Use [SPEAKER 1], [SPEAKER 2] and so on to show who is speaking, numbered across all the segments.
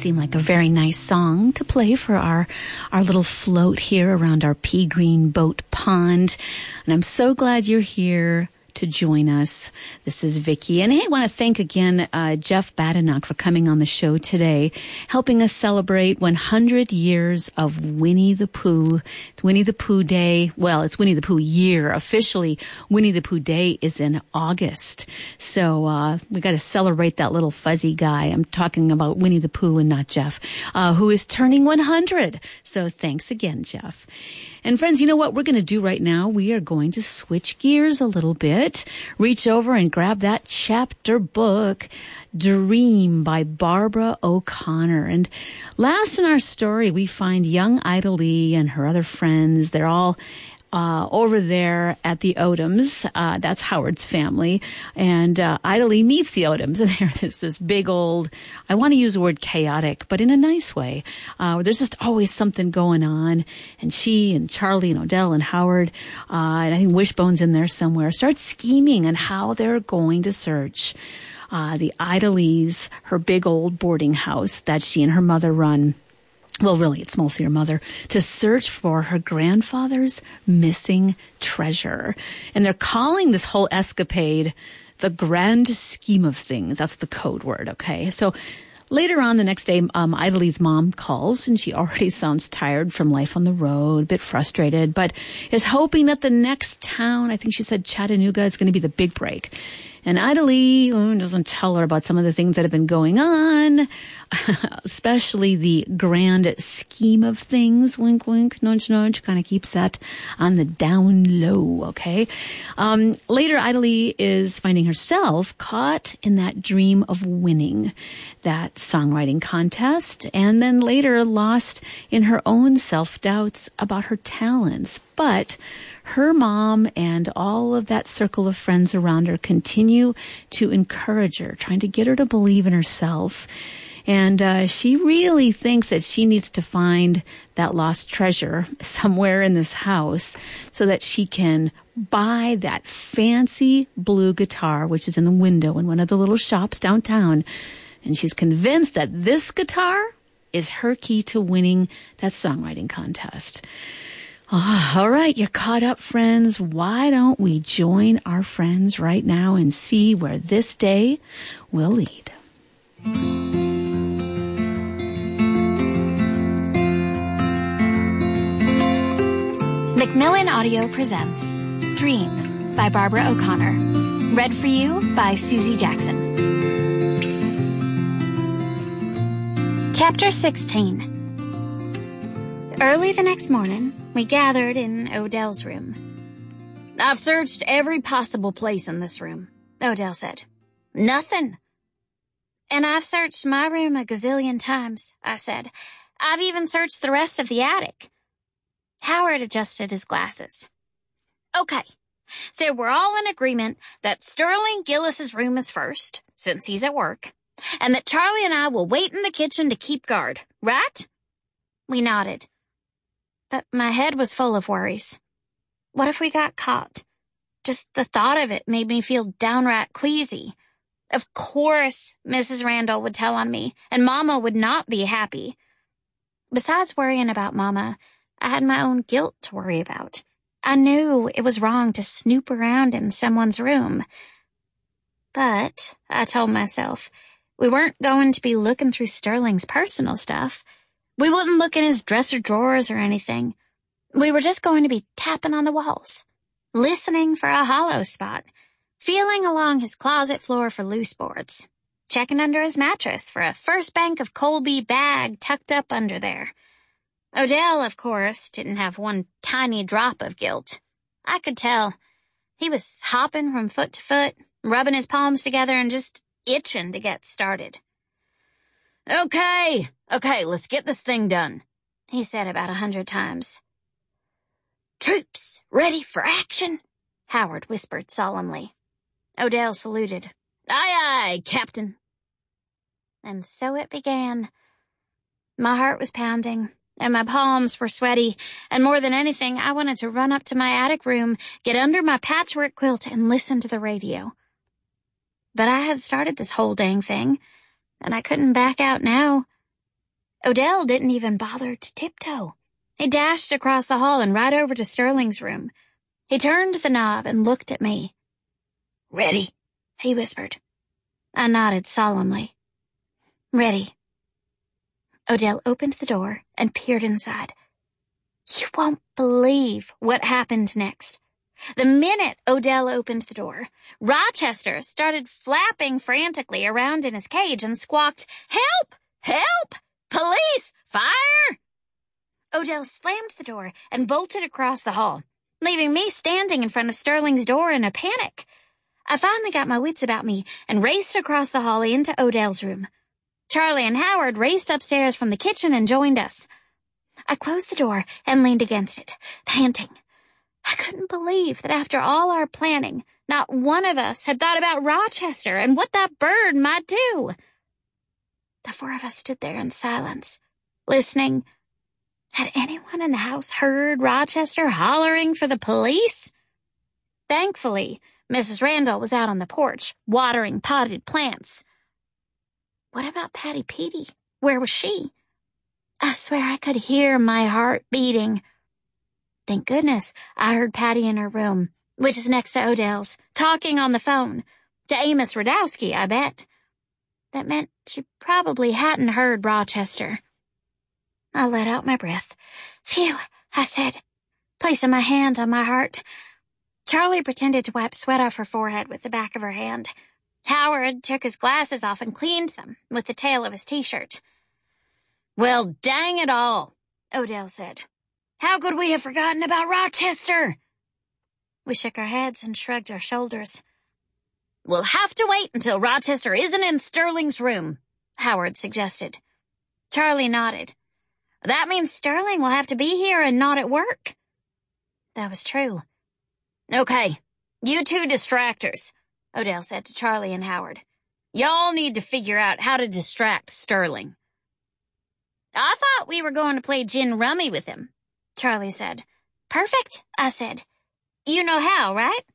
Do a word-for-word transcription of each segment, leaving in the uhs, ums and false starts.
[SPEAKER 1] seemed like a very nice song to play for our, our little float here around our pea green boat pond. And I'm so glad you're here to join us. This is Vicki. And hey, I want to thank again uh, Jeff Badenoch for coming on the show today, helping us celebrate one hundred years of Winnie the Pooh. It's Winnie the Pooh Day. Well, it's Winnie the Pooh year. Officially, Winnie the Pooh Day is in August. So uh we got to celebrate that little fuzzy guy. I'm talking about Winnie the Pooh and not Jeff, uh who is turning one hundred. So thanks again, Jeff. And friends, you know what we're going to do right now? We are going to switch gears a little bit. Reach over and grab that chapter book, Dream by Barbara O'Connor. And last in our story, we find young Ida Lee and her other friends. They're all Uh, over there at the Odoms. Uh, that's Howard's family. And uh, Ida Lee meets the Odoms. And there's this big old, I want to use the word chaotic, but in a nice way. Uh, there's just always something going on. And she and Charlie and Odell and Howard, uh, and I think Wishbone's in there somewhere, start scheming on how they're going to search uh, the Ida Lee's, her big old boarding house that she and her mother run. Well, really, it's mostly her mother, to search for her grandfather's missing treasure. And they're calling this whole escapade the grand scheme of things. That's the code word, okay? So later on the next day, um, Ida Lee's mom calls, and she already sounds tired from life on the road, a bit frustrated, but is hoping that the next town, I think she said Chattanooga, is going to be the big break. And Ida Lee oh, doesn't tell her about some of the things that have been going on, especially the grand scheme of things. Wink, wink, nudge, nudge. Kind of keeps that on the down low, okay? Um, later, Ida Lee is finding herself caught in that dream of winning that songwriting contest, and then later lost in her own self-doubts about her talents. But her mom and all of that circle of friends around her continue to encourage her, trying to get her to believe in herself. And uh, she really thinks that she needs to find that lost treasure somewhere in this house so that she can buy that fancy blue guitar, which is in the window in one of the little shops downtown. And she's convinced that this guitar is her key to winning that songwriting contest. Oh, all right, you're caught up, friends. Why don't we join our friends right now and see where this day will lead?
[SPEAKER 2] Macmillan Audio presents Dream by Barbara O'Connor. Read for you by Susie Jackson. Chapter sixteen. Early the next morning, we gathered in Odell's room. "I've searched every possible place in this room," Odell said. "Nothing." "And I've searched my room a gazillion times," I said. "I've even searched the rest of the attic." Howard adjusted his glasses. "Okay, so we're all in agreement that Sterling Gillis's room is first, since he's at work, and that Charlie and I will wait in the kitchen to keep guard, right?" We nodded. But my head was full of worries. What if we got caught? Just the thought of it made me feel downright queasy. Of course, Missus Randall would tell on me, and Mama would not be happy. Besides worrying about Mama, I had my own guilt to worry about. I knew it was wrong to snoop around in someone's room. But, I told myself, we weren't going to be looking through Sterling's personal stuff. We wouldn't look in his dresser drawers or anything. We were just going to be tapping on the walls, listening for a hollow spot, feeling along his closet floor for loose boards, checking under his mattress for a first bank of Colby bag tucked up under there. Odell, of course, didn't have one tiny drop of guilt. I could tell. He was hopping from foot to foot, rubbing his palms together and just itching to get started. "Okay, okay, let's get this thing done," he said about a hundred times. "Troops, ready for action?" Howard whispered solemnly. Odell saluted. "Aye, aye, Captain." And so it began. My heart was pounding, and my palms were sweaty, and more than anything, I wanted to run up to my attic room, get under my patchwork quilt, and listen to the radio. But I had started this whole dang thing, and I couldn't back out now. Odell didn't even bother to tiptoe. He dashed across the hall and right over to Sterling's room. He turned the knob and looked at me. "Ready?" he whispered. I nodded solemnly. "Ready." Odell opened the door and peered inside. You won't believe what happened next. The minute Odell opened the door, Rochester started flapping frantically around in his cage and squawked, "Help! Help! Police! Fire!" Odell slammed the door and bolted across the hall, leaving me standing in front of Sterling's door in a panic. I finally got my wits about me and raced across the hall into Odell's room. Charlie and Howard raced upstairs from the kitchen and joined us. I closed the door and leaned against it, panting. I couldn't believe that after all our planning, not one of us had thought about Rochester and what that bird might do. The four of us stood there in silence, listening. Had anyone in the house heard Rochester hollering for the police? Thankfully, Missus Randall was out on the porch, watering potted plants. What about Patty Petey? Where was she? I swear I could hear my heart beating. Thank goodness I heard Patty in her room, which is next to Odell's, talking on the phone. To Amos Radowski, I bet. That meant she probably hadn't heard Rochester. I let out my breath. "Phew," I said, placing my hand on my heart. Charlie pretended to wipe sweat off her forehead with the back of her hand. Howard took his glasses off and cleaned them with the tail of his t-shirt. "Well, dang it all," Odell said. "How could we have forgotten about Rochester?" We shook our heads and shrugged our shoulders. "We'll have to wait until Rochester isn't in Sterling's room," Howard suggested. Charlie nodded. "That means Sterling will have to be here and not at work." That was true. "Okay, you two distractors," Odell said to Charlie and Howard. "Y'all need to figure out how to distract Sterling." "I thought we were going to play gin rummy with him," Charlie said. "Perfect," I said. "You know how, right?"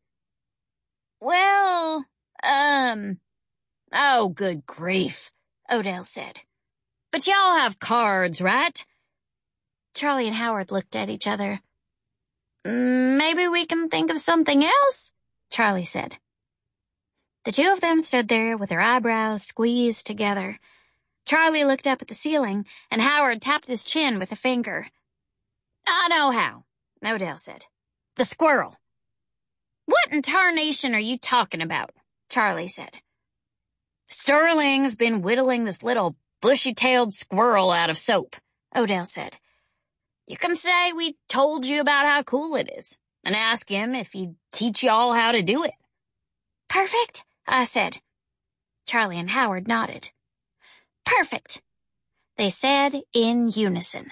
[SPEAKER 2] "Well, um, oh, good grief," Odell said. "But y'all have cards, right?" Charlie and Howard looked at each other. "Maybe we can think of something else," Charlie said. The two of them stood there with their eyebrows squeezed together. Charlie looked up at the ceiling, and Howard tapped his chin with a finger. "I know how," Odell said. "The squirrel." "What in tarnation are you talking about?" Charlie said. "Sterling's been whittling this little bushy-tailed squirrel out of soap," Odell said. "You can say we told you about how cool it is, and ask him if he'd teach y'all how to do it." "Perfect," I said. Charlie and Howard nodded. "Perfect," they said in unison.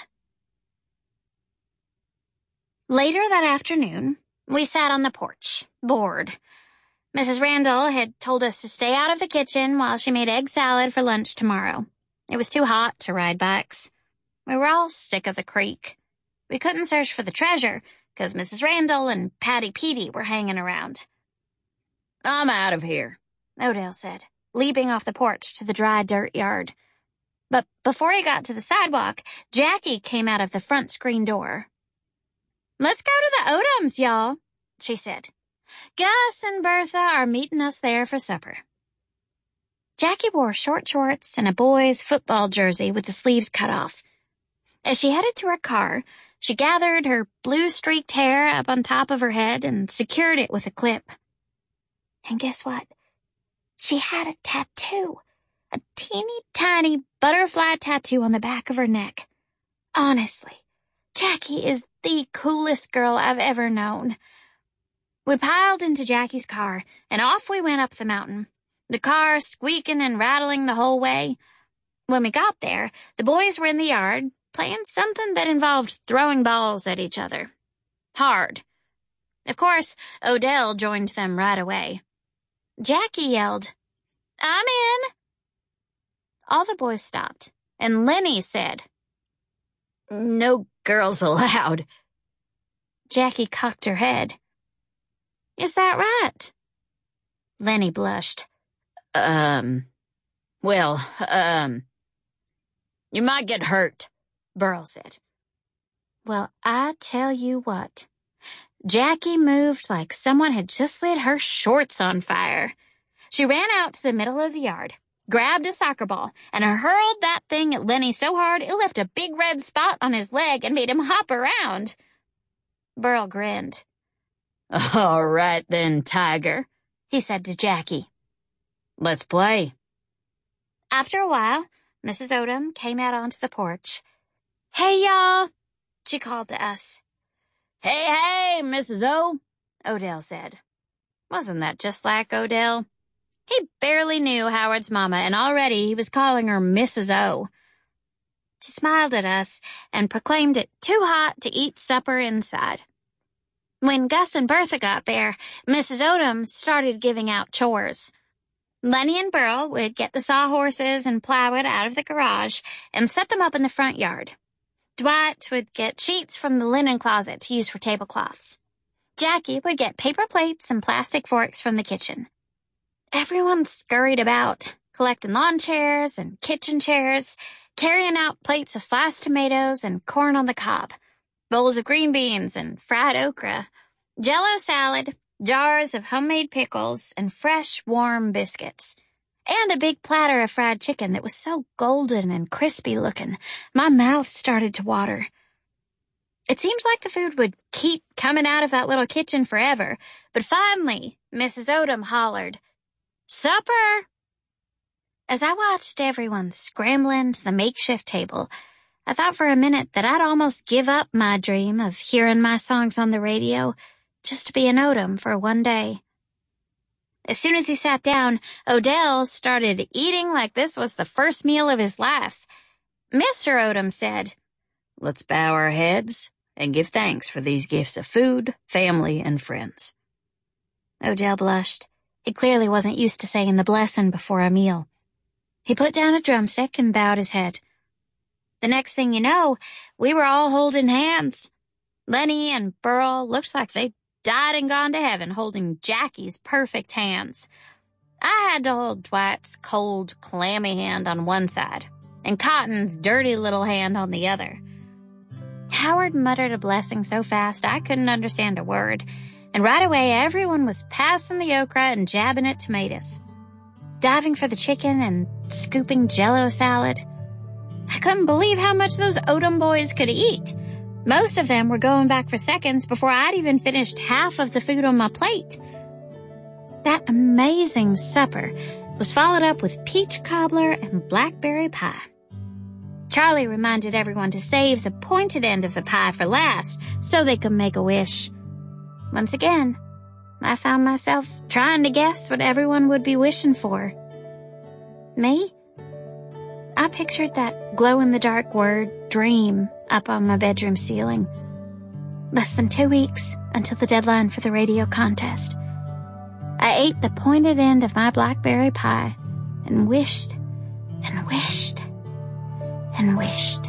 [SPEAKER 2] Later that afternoon, we sat on the porch, bored. Missus Randall had told us to stay out of the kitchen while she made egg salad for lunch tomorrow. It was too hot to ride bikes. We were all sick of the creek. We couldn't search for the treasure because Missus Randall and Patty Petey were hanging around. "I'm out of here," Odell said, leaping off the porch to the dry dirt yard. But before he got to the sidewalk, Jackie came out of the front screen door. "Let's go to the Odoms, y'all," she said. "Gus and Bertha are meeting us there for supper." Jackie wore short shorts and a boy's football jersey with the sleeves cut off. As she headed to her car, she gathered her blue-streaked hair up on top of her head and secured it with a clip. And guess what? She had a tattoo. A teeny tiny butterfly tattoo on the back of her neck. Honestly, Jackie is the coolest girl I've ever known. We piled into Jackie's car, and off we went up the mountain, the car squeaking and rattling the whole way. When we got there, the boys were in the yard, playing something that involved throwing balls at each other. Hard. Of course, Odell joined them right away. Jackie yelled, "I'm in!" All the boys stopped, and Lenny said, "No girls allowed." Jackie cocked her head. "Is that right?" Lenny blushed. Um, well, um... You might get hurt, Burl said. Well, I tell you what. Jackie moved like someone had just lit her shorts on fire. She ran out to the middle of the yard, grabbed a soccer ball, and hurled that thing at Lenny so hard it left a big red spot on his leg and made him hop around. Burl grinned. All right then, Tiger, he said to Jackie. Let's play. After a while, Missus Odom came out onto the porch. Hey, y'all, she called to us. Hey, hey, Missus O, Odell said. Wasn't that just like Odell? He barely knew Howard's mama, and already he was calling her Missus O. She smiled at us and proclaimed it too hot to eat supper inside. When Gus and Bertha got there, Missus Odom started giving out chores. Lenny and Burl would get the sawhorses and plywood out of the garage and set them up in the front yard. Dwight would get sheets from the linen closet to use for tablecloths. Jackie would get paper plates and plastic forks from the kitchen. Everyone scurried about, collecting lawn chairs and kitchen chairs, carrying out plates of sliced tomatoes and corn on the cob, bowls of green beans and fried okra, Jell-O salad, jars of homemade pickles, and fresh, warm biscuits. And a big platter of fried chicken that was so golden and crispy looking, my mouth started to water. It seemed like the food would keep coming out of that little kitchen forever, but finally, Missus Odom hollered, "Supper!" As I watched everyone scrambling to the makeshift table, I thought for a minute that I'd almost give up my dream of hearing my songs on the radio just to be an Odom for one day. As soon as he sat down, Odell started eating like this was the first meal of his life. Mister Odom said, "Let's bow our heads and give thanks for these gifts of food, family, and friends." Odell blushed. He clearly wasn't used to saying the blessing before a meal. He put down a drumstick and bowed his head. The next thing you know, we were all holding hands. Lenny and Burl looked like they'd died and gone to heaven holding Jackie's perfect hands. I had to hold Dwight's cold, clammy hand on one side and Cotton's dirty little hand on the other. Howard muttered a blessing so fast I couldn't understand a word, and right away everyone was passing the okra and jabbing at tomatoes, diving for the chicken and scooping Jell-O salad. I couldn't believe how much those Odom boys could eat. Most of them were going back for seconds before I'd even finished half of the food on my plate. That amazing supper was followed up with peach cobbler and blackberry pie. Charlie reminded everyone to save the pointed end of the pie for last so they could make a wish. Once again, I found myself trying to guess what everyone would be wishing for. Me? I pictured that glow-in-the-dark word, dream, up on my bedroom ceiling. Less than two weeks until the deadline for the radio contest. I ate the pointed end of my blackberry pie and wished and wished and wished.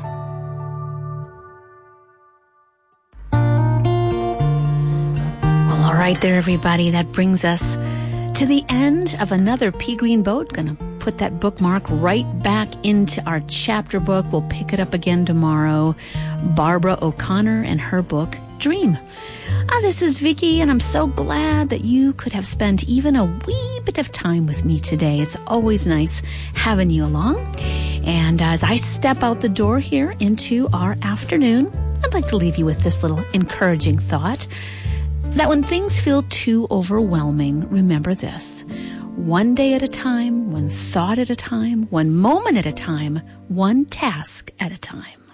[SPEAKER 1] Well, all right there, everybody. That brings us to the end of another Pea Green Boat. Gonna put that bookmark right back into our chapter book. We'll pick it up again tomorrow. Barbara O'Connor and her book, Dream. Ah, this is Vicki, and I'm so glad that you could have spent even a wee bit of time with me today. It's always nice having you along. And as I step out the door here into our afternoon, I'd like to leave you with this little encouraging thought, that when things feel too overwhelming, remember this: one day at a time, one thought at a time, one moment at a time, one task at a time.